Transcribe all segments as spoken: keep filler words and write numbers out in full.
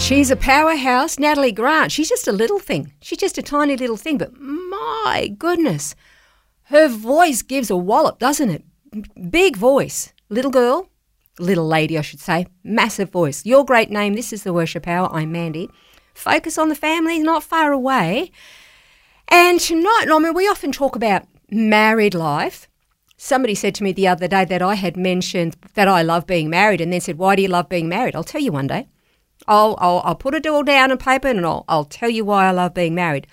She's a powerhouse, Natalie Grant. She's just a little thing. She's just a tiny little thing, but my goodness, her voice gives a wallop, doesn't it? Big voice. Little girl, little lady, I should say, massive voice. Your great name, this is the Worship Hour. I'm Mandy. Focus on the family, not far away. And tonight, I mean, we often talk about married life. Somebody said to me the other day that I had mentioned that I love being married and then said, why do you love being married? I'll tell you one day. I'll, I'll, I'll put it all down on paper and I'll, I'll tell you why I love being married.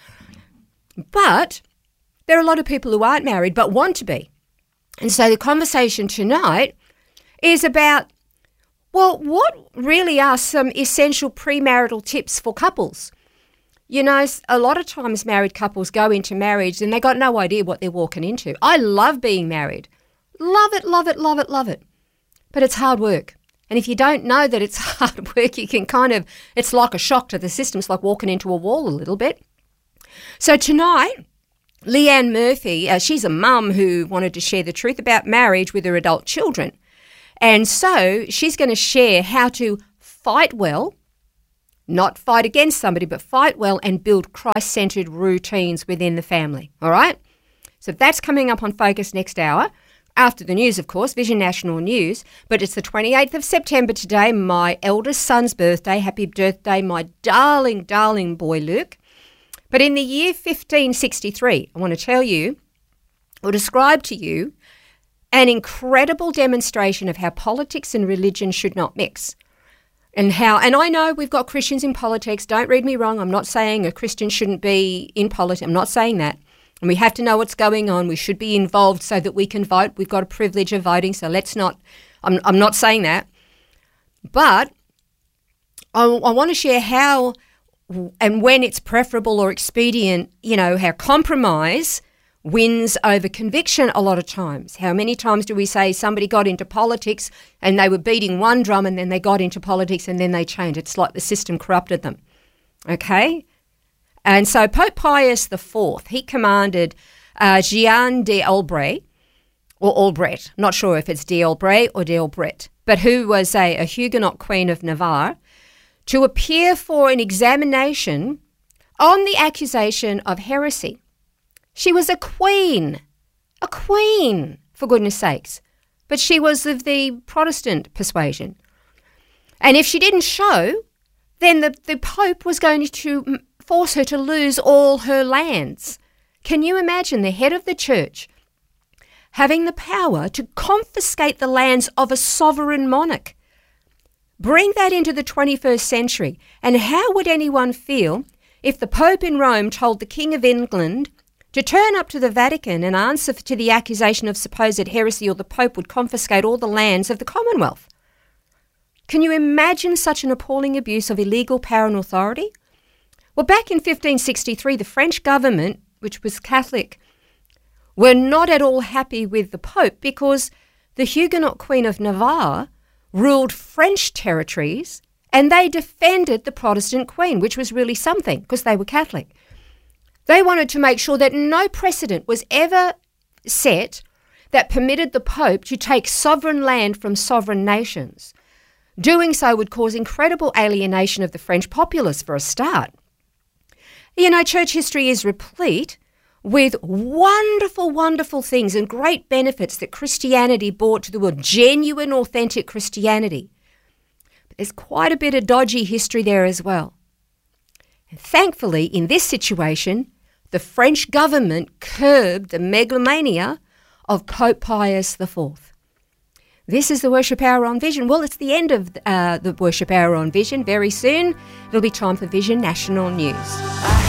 But there are a lot of people who aren't married but want to be. And so the conversation tonight is about, well, what really are some essential premarital tips for couples? You know, a lot of times married couples go into marriage and they got no idea what they're walking into. I love being married. Love it, love it, love it, love it. But it's hard work. And if you don't know that it's hard work, you can kind of, it's like a shock to the system. It's like walking into a wall a little bit. So tonight, Leanne Murphy, uh, she's a mum who wanted to share the truth about marriage with her adult children. And so she's going to share how to fight well, not fight against somebody, but fight well and build Christ-centered routines within the family. All right? So that's coming up on Focus next hour. After the news, of course, Vision National News. But it's the twenty-eighth of September today, my eldest son's birthday. Happy birthday, my darling, darling boy, Luke. But in the year fifteen sixty-three, I want to tell you or describe to you an incredible demonstration of how politics and religion should not mix. And how, and I know we've got Christians in politics. Don't read me wrong. I'm not saying a Christian shouldn't be in politics. I'm not saying that. And we have to know what's going on. We should be involved so that we can vote. We've got a privilege of voting, so let's not, I'm, I'm not saying that. But I, I want to share how and when it's preferable or expedient, you know, how compromise wins over conviction a lot of times. How many times do we say somebody got into politics and they were beating one drum and then they got into politics and then they changed? It's like the system corrupted them, okay? And so Pope Pius the Fourth, he commanded uh, Jeanne d'Albret, or Albret, not sure if it's d'Albret or d'Albret, but who was a, a Huguenot queen of Navarre, to appear for an examination on the accusation of heresy. She was a queen, a queen, for goodness sakes, but she was of the Protestant persuasion. And if she didn't show, then the, the Pope was going to force her to lose all her lands. Can you imagine the head of the church having the power to confiscate the lands of a sovereign monarch? Bring that into the twenty-first century, and how would anyone feel if the Pope in Rome told the King of England to turn up to the Vatican and answer to the accusation of supposed heresy, or the Pope would confiscate all the lands of the Commonwealth? Can you imagine such an appalling abuse of illegal power and authority? Well, back in fifteen sixty-three, the French government, which was Catholic, were not at all happy with the Pope because the Huguenot Queen of Navarre ruled French territories and they defended the Protestant Queen, which was really something because they were Catholic. They wanted to make sure that no precedent was ever set that permitted the Pope to take sovereign land from sovereign nations. Doing so would cause incredible alienation of the French populace for a start. You know, church history is replete with wonderful, wonderful things and great benefits that Christianity brought to the world, genuine, authentic Christianity. But there's quite a bit of dodgy history there as well. And thankfully, in this situation, the French government curbed the megalomania of Pope Pius the Fourth. This is the Worship Hour on Vision. Well, it's the end of uh, the Worship Hour on Vision. Very soon, it'll be time for Vision National News.